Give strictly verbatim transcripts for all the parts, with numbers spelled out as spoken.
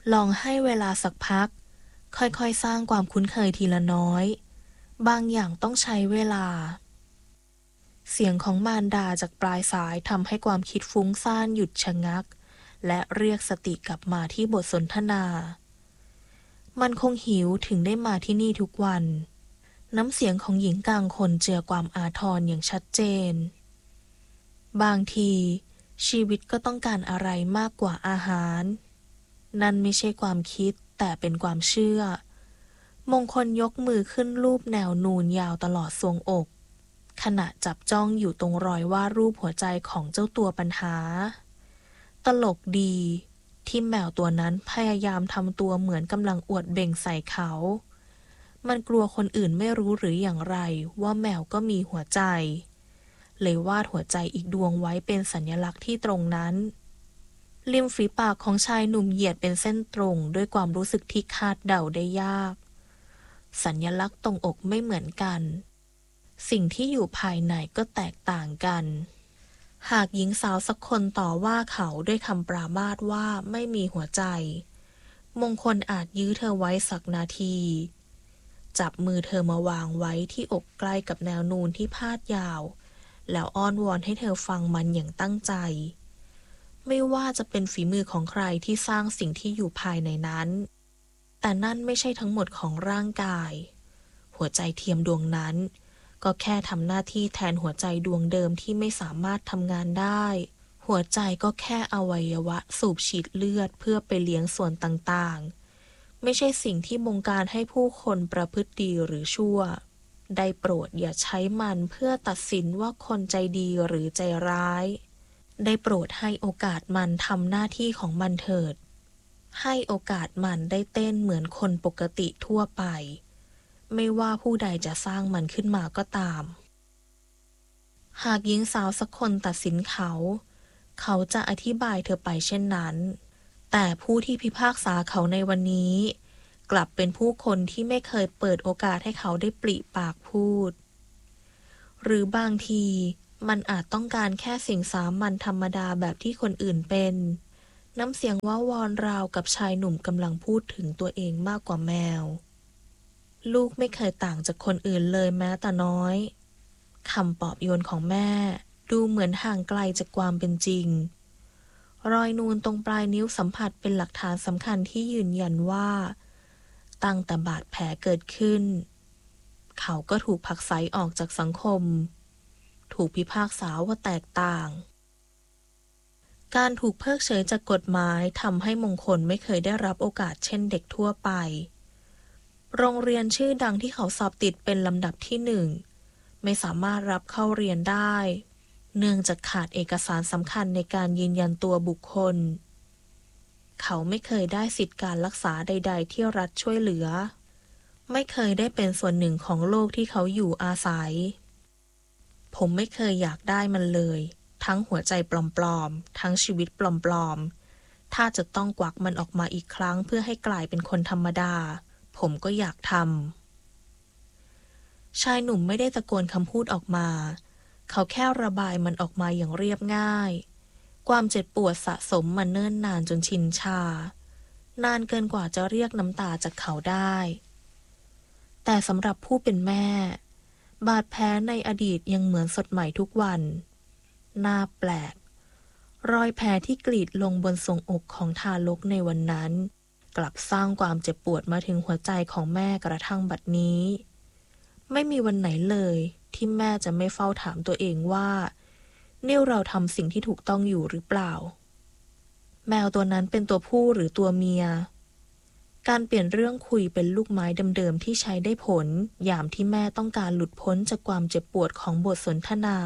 ลองให้เวลาสักพักค่อยๆสร้างความคุ้นเคยทีละน้อยบางอย่างต้องใช้เวลาเสียงของมารดาจากปลายสายทำให้ความคิดฟุ้งซ่านหยุดชะงักและเรียกสติกลับมาที่บทสนทนามันคงหิวถึงได้มาที่นี่ทุกวันน้ำเสียงของหญิงกลางคนเจือความอาทรอย่างชัดเจนบางทีชีวิตก็ต้องการอะไรมากกว่าอาหารนั่นไม่ใช่ความคิดแต่เป็นความเชื่อมงคลยกมือขึ้นรูปแนวนูนยาวตลอดทรวงอกขณะจับจ้องอยู่ตรงรอยวาดรูปหัวใจของเจ้าตัวปัญหาตลกดีที่แมวตัวนั้นพยายามทำตัวเหมือนกำลังอวดเบ่งใส่เขามันกลัวคนอื่นไม่รู้หรืออย่างไรว่าแมวก็มีหัวใจเลยวาดหัวใจอีกดวงไว้เป็นสัญลักษณ์ที่ตรงนั้นริมฝีปากของชายหนุ่มเหยียดเป็นเส้นตรงด้วยความรู้สึกที่คาดเดาได้ยากสัญลักษณ์ตรงอกไม่เหมือนกันสิ่งที่อยู่ภายในก็แตกต่างกันหากหญิงสาวสักคนต่อว่าเขาด้วยคำปรามาสว่าไม่มีหัวใจมงคลอาจยื้อเธอไว้สักนาทีจับมือเธอมาวางไว้ที่อกใกล้กับแนวนูนที่พาดยาวแล้วอ้อนวอนให้เธอฟังมันอย่างตั้งใจไม่ว่าจะเป็นฝีมือของใครที่สร้างสิ่งที่อยู่ภายในนั้นแต่นั่นไม่ใช่ทั้งหมดของร่างกายหัวใจเทียมดวงนั้นก็แค่ทำหน้าที่แทนหัวใจดวงเดิมที่ไม่สามารถทำงานได้หัวใจก็แค่อวัยวะสูบฉีดเลือดเพื่อไปเลี้ยงส่วนต่างๆไม่ใช่สิ่งที่บงการให้ผู้คนประพฤติดีหรือชั่วได้โปรดอย่าใช้มันเพื่อตัดสินว่าคนใจดีหรือใจร้ายได้โปรดให้โอกาสมันทำหน้าที่ของมันเถิดให้โอกาสมันได้เต้นเหมือนคนปกติทั่วไปไม่ว่าผู้ใดจะสร้างมันขึ้นมาก็ตามหากหญิงสาวสักคนตัดสินเขาเขาจะอธิบายเธอไปเช่นนั้นแต่ผู้ที่พิพากษาเขาในวันนี้กลับเป็นผู้คนที่ไม่เคยเปิดโอกาสให้เขาได้ปริปากพูดหรือบางทีมันอาจต้องการแค่สิ่งสามัญธรรมดาแบบที่คนอื่นเป็นน้ำเสียงว้าวอนราวกับชายหนุ่มกำลังพูดถึงตัวเองมากกว่าแมวลูกไม่เคยต่างจากคนอื่นเลยแม้แต่น้อยคำปลอบโยนของแม่ดูเหมือนห่างไกลจากความเป็นจริงรอยนูนตรงปลายนิ้วสัมผัสเป็นหลักฐานสำคัญที่ยืนยันว่าตั้งแต่บาดแผลเกิดขึ้นเขาก็ถูกผลักไสออกจากสังคมถูกพิพากษาว่าแตกต่างการถูกเพิกเฉยจากกฎหมายทำให้มงคลไม่เคยได้รับโอกาสเช่นเด็กทั่วไปโรงเรียนชื่อดังที่เขาสอบติดเป็นลำดับที่หนึ่งไม่สามารถรับเข้าเรียนได้เนื่องจากขาดเอกสารสำคัญในการยืนยันตัวบุคคลเขาไม่เคยได้สิทธิการรักษาใดๆที่รัฐช่วยเหลือไม่เคยได้เป็นส่วนหนึ่งของโลกที่เขาอยู่อาศัยผมไม่เคยอยากได้มันเลยทั้งหัวใจปลอมๆทั้งชีวิตปลอมๆถ้าจะต้องกวักมันออกมาอีกครั้งเพื่อให้กลายเป็นคนธรรมดาผมก็อยากทำชายหนุ่มไม่ได้ตะโกนคำพูดออกมาเขาแค่ระบายมันออกมาอย่างเรียบง่ายความเจ็บปวดสะสมมาเนิ่นนานจนชินชานานเกินกว่าจะเรียกน้ำตาจากเขาได้แต่สำหรับผู้เป็นแม่บาดแผลในอดีตยังเหมือนสดใหม่ทุกวันน่าแปลกรอยแผลที่กรีดลงบนทรวงอกของทารกในวันนั้นกลับสร้างความเจ็บปวดมาถึงหัวใจของแม่กระทั่งบัดนี้ไม่มีวันไหนเลยที่แม่จะไม่เฝ้าถามตัวเองว่านี่เราทำสิ่งที่ถูกต้องอยู่หรือเปล่าแมวตัวนั้นเป็นตัวผู้หรือตัวเมียการเปลี่ยนเรื่องคุยเป็นลูกไม้เดิมๆที่ใช้ได้ผลยามที่แม่ต้องการหลุดพ้นจากความเจ็บปวดของบทสนทนา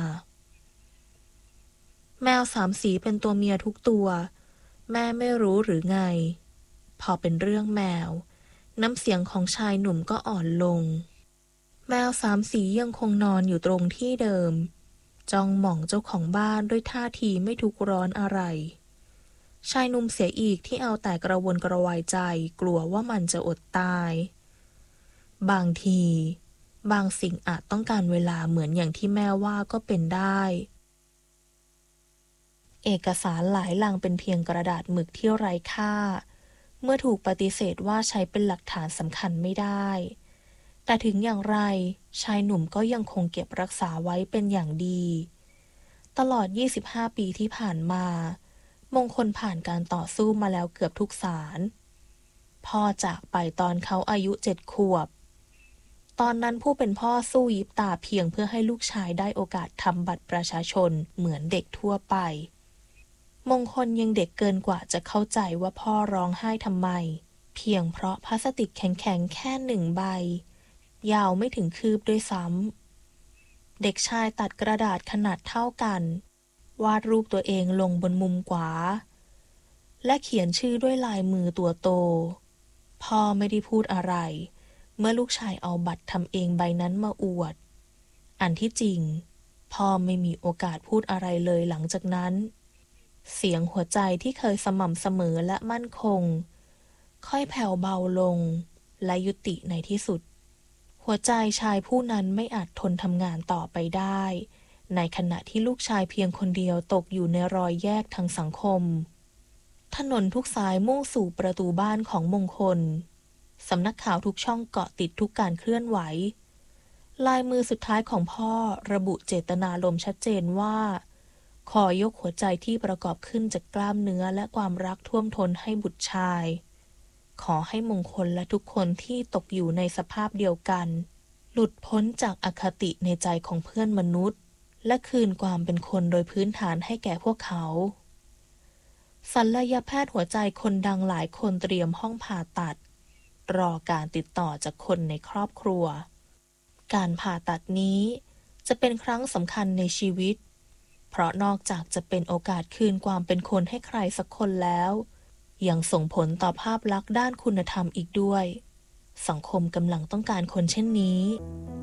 แมวสามสีเป็นตัวเมียทุกตัวแม่ไม่รู้หรือไงพอเป็นเรื่องแมวน้ำเสียงของชายหนุ่มก็อ่อนลงแมวสามสียังคงนอนอยู่ตรงที่เดิมจ้องมองเจ้าของบ้านด้วยท่าทีไม่ทุกข์ร้อนอะไรชายหนุ่มเสียอีกที่เอาแต่กระวนกระวายใจกลัวว่ามันจะอดตายบางทีบางสิ่งอาจต้องการเวลาเหมือนอย่างที่แม่ว่าก็เป็นได้เอกสารหลายลังเป็นเพียงกระดาษหมึกที่ไร้ค่าเมื่อถูกปฏิเสธว่าใช้เป็นหลักฐานสำคัญไม่ได้แต่ถึงอย่างไรชายหนุ่มก็ยังคงเก็บรักษาไว้เป็นอย่างดีตลอดยี่สิบห้าปีที่ผ่านมามงคลผ่านการต่อสู้มาแล้วเกือบทุกศาลพ่อจากไปตอนเขาอายุเจ็ดขวบตอนนั้นผู้เป็นพ่อสู้ยิบตาเพียงเพื่อให้ลูกชายได้โอกาสทำบัตรประชาชนเหมือนเด็กทั่วไปมงคลยังเด็กเกินกว่าจะเข้าใจว่าพ่อร้องไห้ทำไมเพียงเพราะพลาสติกแข็งๆแค่หนึ่งใบยาวไม่ถึงคืบด้วยซ้ำเด็กชายตัดกระดาษขนาดเท่ากันวาดรูปตัวเองลงบนมุมขวาและเขียนชื่อด้วยลายมือตัวโตพ่อไม่ได้พูดอะไรเมื่อลูกชายเอาบัตรทำเองใบนั้นมาอวดอันที่จริงพ่อไม่มีโอกาสพูดอะไรเลยหลังจากนั้นเสียงหัวใจที่เคยสม่ำเสมอและมั่นคงค่อยแผ่วเบาลงและยุติในที่สุดหัวใจชายผู้นั้นไม่อาจทนทำงานต่อไปได้ในขณะที่ลูกชายเพียงคนเดียวตกอยู่ในรอยแยกทางสังคมถนนทุกสายมุ่งสู่ประตูบ้านของมงคลสำนักข่าวทุกช่องเกาะติดทุกการเคลื่อนไหวลายมือสุดท้ายของพ่อระบุเจตนารมณ์ชัดเจนว่าขอยกหัวใจที่ประกอบขึ้นจากกล้ามเนื้อและความรักท่วมท้นให้บุตรชายขอให้มงคลและทุกคนที่ตกอยู่ในสภาพเดียวกันหลุดพ้นจากอคติในใจของเพื่อนมนุษย์และคืนความเป็นคนโดยพื้นฐานให้แก่พวกเขาศัลยแพทย์หัวใจคนดังหลายคนเตรียมห้องผ่าตัดรอการติดต่อจากคนในครอบครัวการผ่าตัดนี้จะเป็นครั้งสำคัญในชีวิตเพราะนอกจากจะเป็นโอกาสคืนความเป็นคนให้ใครสักคนแล้วยังส่งผลต่อภาพลักษณ์ด้านคุณธรรมอีกด้วยสังคมกำลังต้องการคนเช่นนี้